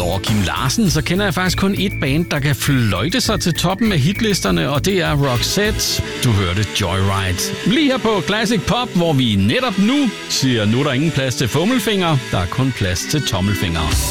Udover Kim Larsen, så kender jeg faktisk kun ét band, der kan fløjte sig til toppen af hitlisterne, og det er Roxette. Du hørte Joyride. Lige her på Classic Pop, hvor vi netop nu siger, nu er der ingen plads til fummelfinger, der er kun plads til tommelfinger.